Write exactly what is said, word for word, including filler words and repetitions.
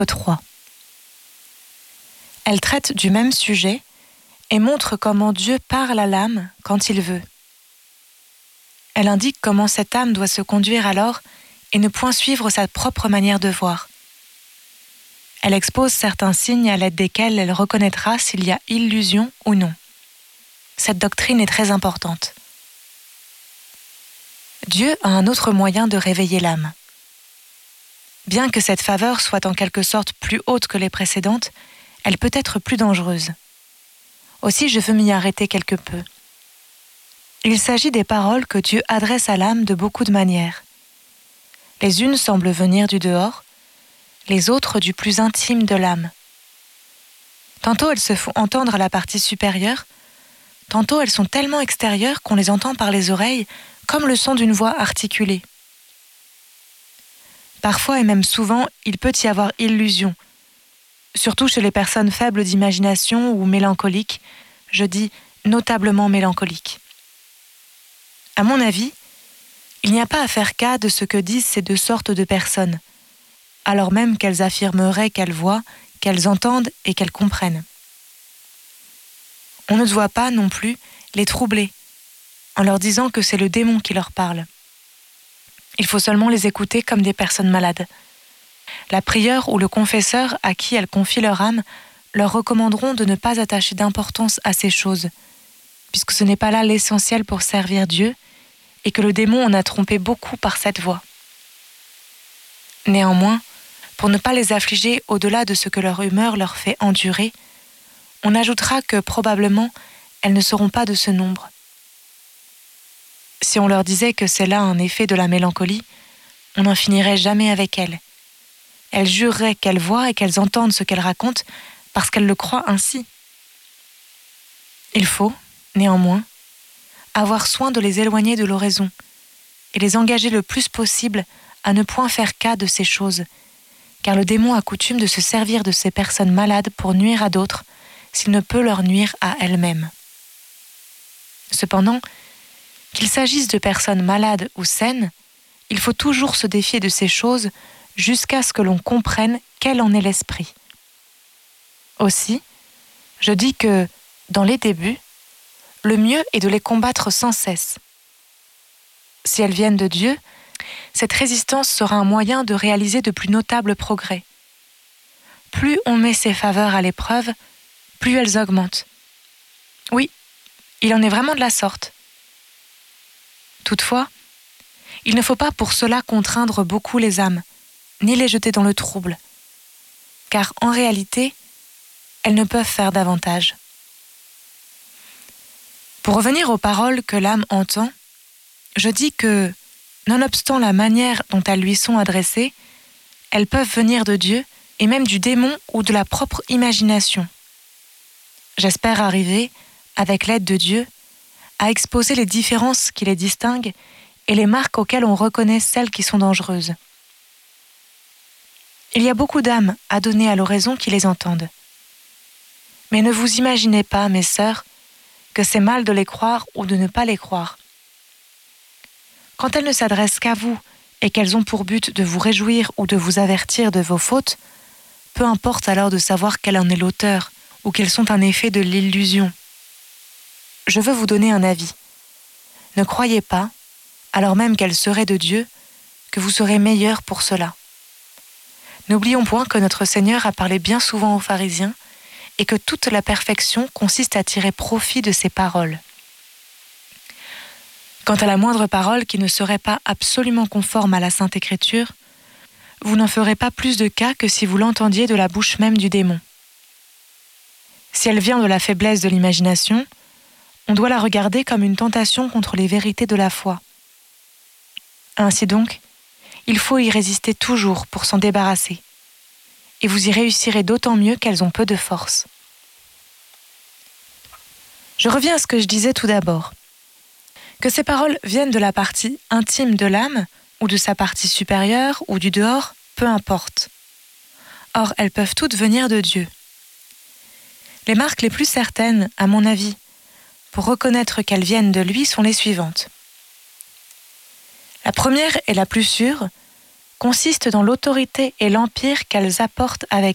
trois. Elle traite du même sujet et montre comment Dieu parle à l'âme quand il veut. Elle indique comment cette âme doit se conduire alors et ne point suivre sa propre manière de voir. Elle expose certains signes à l'aide desquels elle reconnaîtra s'il y a illusion ou non. Cette doctrine est très importante. Dieu a un autre moyen de réveiller l'âme. Bien que cette faveur soit en quelque sorte plus haute que les précédentes, elle peut être plus dangereuse. Aussi, je veux m'y arrêter quelque peu. Il s'agit des paroles que Dieu adresse à l'âme de beaucoup de manières. Les unes semblent venir du dehors, les autres du plus intime de l'âme. Tantôt elles se font entendre à la partie supérieure, tantôt elles sont tellement extérieures qu'on les entend par les oreilles comme le son d'une voix articulée. Parfois et même souvent, il peut y avoir illusion, surtout chez les personnes faibles d'imagination ou mélancoliques, je dis notablement mélancoliques. À mon avis, il n'y a pas à faire cas de ce que disent ces deux sortes de personnes, alors même qu'elles affirmeraient qu'elles voient, qu'elles entendent et qu'elles comprennent. On ne doit pas non plus les troubler, en leur disant que c'est le démon qui leur parle. Il faut seulement les écouter comme des personnes malades. La prieure ou le confesseur à qui elles confient leur âme leur recommanderont de ne pas attacher d'importance à ces choses, puisque ce n'est pas là l'essentiel pour servir Dieu, et que le démon en a trompé beaucoup par cette voie. Néanmoins, pour ne pas les affliger au-delà de ce que leur humeur leur fait endurer, on ajoutera que probablement elles ne seront pas de ce nombre. Si on leur disait que c'est là un effet de la mélancolie, on n'en finirait jamais avec elles. Elles jureraient qu'elles voient et qu'elles entendent ce qu'elles racontent parce qu'elles le croient ainsi. Il faut, néanmoins, avoir soin de les éloigner de l'oraison et les engager le plus possible à ne point faire cas de ces choses, car le démon a coutume de se servir de ces personnes malades pour nuire à d'autres s'il ne peut leur nuire à elles-mêmes. Cependant, qu'il s'agisse de personnes malades ou saines, il faut toujours se défier de ces choses jusqu'à ce que l'on comprenne quel en est l'esprit. Aussi, je dis que, dans les débuts, le mieux est de les combattre sans cesse. Si elles viennent de Dieu, cette résistance sera un moyen de réaliser de plus notables progrès. Plus on met ces faveurs à l'épreuve, plus elles augmentent. Oui, il en est vraiment de la sorte. Toutefois, il ne faut pas pour cela contraindre beaucoup les âmes, ni les jeter dans le trouble, car en réalité, elles ne peuvent faire davantage. Pour revenir aux paroles que l'âme entend, je dis que, nonobstant la manière dont elles lui sont adressées, elles peuvent venir de Dieu et même du démon ou de la propre imagination. J'espère arriver, avec l'aide de Dieu, à exposer les différences qui les distinguent et les marques auxquelles on reconnaît celles qui sont dangereuses. Il y a beaucoup d'âmes à donner à l'oraison qui les entendent. Mais ne vous imaginez pas, mes sœurs, que c'est mal de les croire ou de ne pas les croire. Quand elles ne s'adressent qu'à vous et qu'elles ont pour but de vous réjouir ou de vous avertir de vos fautes, peu importe alors de savoir quel en est l'auteur ou qu'elles sont un effet de l'illusion. Je veux vous donner un avis. Ne croyez pas, alors même qu'elles seraient de Dieu, que vous serez meilleurs pour cela. N'oublions point que notre Seigneur a parlé bien souvent aux pharisiens et que toute la perfection consiste à tirer profit de ces paroles. Quant à la moindre parole qui ne serait pas absolument conforme à la Sainte Écriture, vous n'en ferez pas plus de cas que si vous l'entendiez de la bouche même du démon. Si elle vient de la faiblesse de l'imagination, on doit la regarder comme une tentation contre les vérités de la foi. Ainsi donc, il faut y résister toujours pour s'en débarrasser, et vous y réussirez d'autant mieux qu'elles ont peu de force. Je reviens à ce que je disais tout d'abord. Que ces paroles viennent de la partie intime de l'âme, ou de sa partie supérieure, ou du dehors, peu importe. Or, elles peuvent toutes venir de Dieu. Les marques les plus certaines, à mon avis, pour reconnaître qu'elles viennent de lui sont les suivantes. La première et la plus sûre consiste dans l'autorité et l'empire qu'elles apportent avec